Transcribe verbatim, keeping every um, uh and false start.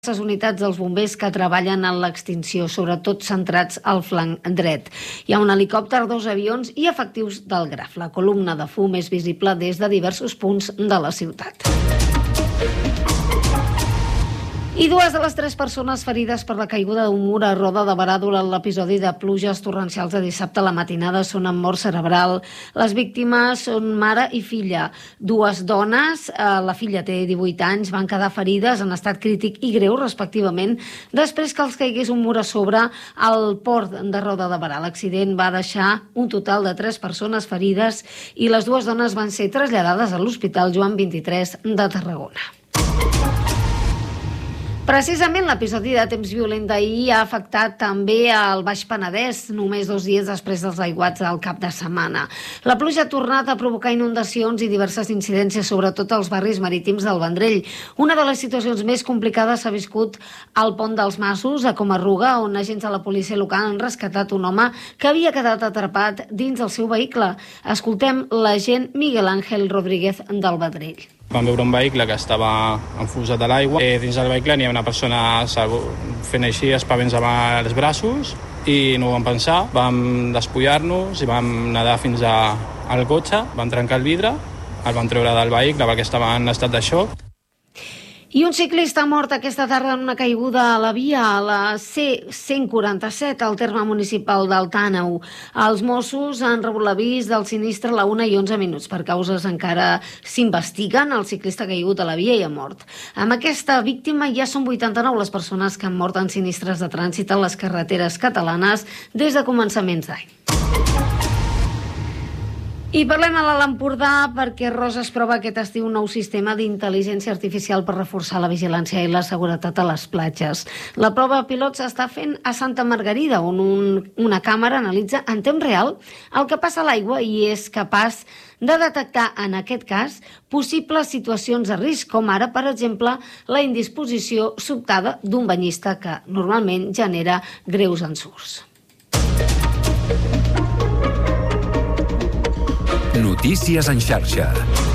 les unitats dels bombers que treballen en l'extinció, sobretot centrats al flanc dret. Hi ha un helicòpter, dos avions i efectius del Graf. La columna de fum és visible des de diversos punts de la ciutat. I dues de les tres persones ferides per la caiguda d'un mur a Roda de Berà durant l'episodi de pluges torrencials de dissabte a la matinada són amb mort cerebral. Les víctimes són mare i filla. Dues dones, eh, la filla té divuit anys, van quedar ferides en estat crític i greu, respectivament, després que els caigués un mur a sobre al port de Roda de Berà. L'accident va deixar un total de tres persones ferides i les dues dones van ser traslladades a l'Hospital Joan vint-i-tres de Tarragona. Precisament l'episodi de temps violent d'ahir ha afectat també al Baix Penedès, només dos dies després dels aiguats del cap de setmana. La pluja ha tornat a provocar inundacions i diverses incidències, sobretot als barris marítims del Vendrell. Una de les situacions més complicades s'ha viscut al Pont dels Massos, a Comarruga, on agents de la policia local han rescatat un home que havia quedat atrapat dins el seu vehicle. Escoltem l'agent Miguel Ángel Rodríguez del Vendrell. Vam veure un vehicle que estava enfusat a l'aigua. Eh, dins del vehicle n'hi ha una persona fent així espavents amb els braços i no ho vam pensar. Vam despullar-nos i vam nedar fins a, al cotxe, vam trencar el vidre, el vam treure del vehicle perquè estava en estat de xoc. I un ciclista mort aquesta tarda en una caiguda a la via a la C cent quaranta-set al terme municipal d'Alt-Àneu. Els Mossos han rebut l'avís del sinistre a la una i onze minuts. Per causes encara s'investiguen. El ciclista ha caigut a la via i ha mort. Amb aquesta víctima ja són vuitanta-nou les persones que han mort en sinistres de trànsit a les carreteres catalanes des de començaments d'any. I parlem a l'Alt Empordà perquè Rosa es prova aquest estiu un nou sistema d'intel·ligència artificial per reforçar la vigilància i la seguretat a les platges. La prova pilot s'està fent a Santa Margarida, on un, una càmera analitza en temps real el que passa a l'aigua i és capaç de detectar, en aquest cas, possibles situacions de risc, com ara, per exemple, la indisposició sobtada d'un banyista que normalment genera greus ensurts. Notícies en xarxa.